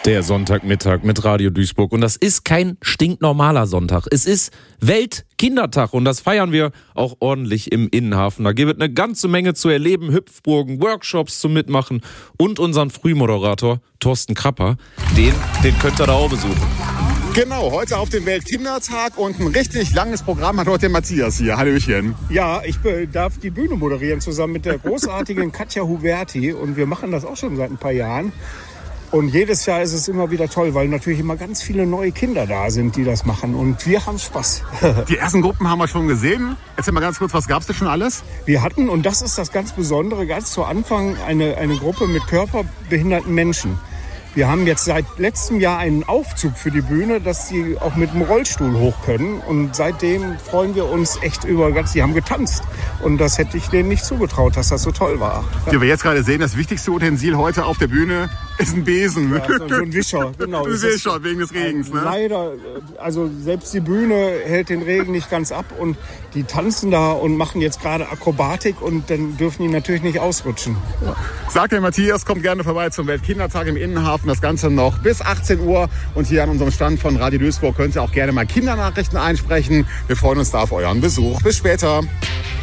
Der Sonntagmittag mit Radio Duisburg. Und das ist kein stinknormaler Sonntag. Es ist Weltkindertag und das feiern wir auch ordentlich im Innenhafen. Da gibt es eine ganze Menge zu erleben, Hüpfburgen, Workshops zum Mitmachen und unseren Frühmoderator Thorsten Krapper. Den könnt ihr da auch besuchen. Genau, heute auf dem Weltkindertag und ein richtig langes Programm hat heute der Matthias hier. Hallöchen. Ja, ich darf die Bühne moderieren zusammen mit der großartigen Katja Huberti und wir machen das auch schon seit ein paar Jahren. Und jedes Jahr ist es immer wieder toll, weil natürlich immer ganz viele neue Kinder da sind, die das machen. Und wir haben Spaß. Die ersten Gruppen haben wir schon gesehen. Erzähl mal ganz kurz, was gab's denn schon alles? Wir hatten, und das ist das ganz Besondere, ganz zu Anfang eine Gruppe mit körperbehinderten Menschen. Wir haben jetzt seit letztem Jahr einen Aufzug für die Bühne, dass sie auch mit dem Rollstuhl hoch können. Und seitdem freuen wir uns echt die haben getanzt. Und das hätte ich denen nicht zugetraut, dass das so toll war. Ja, wir jetzt gerade sehen, das wichtigste Utensil heute auf der Bühne ist ein Besen. Ja, so ein Wischer, genau. Ein Wischer, wegen des Regens, ne? Leider, also selbst die Bühne hält den Regen nicht ganz ab und die tanzen da und machen jetzt gerade Akrobatik und dann dürfen die natürlich nicht ausrutschen. Ja. Sagt der Matthias, kommt gerne vorbei zum Weltkindertag im Innenhafen. Das Ganze noch bis 18 Uhr. Und hier an unserem Stand von Radio Duisburg könnt ihr auch gerne mal Kindernachrichten einsprechen. Wir freuen uns da auf euren Besuch. Bis später.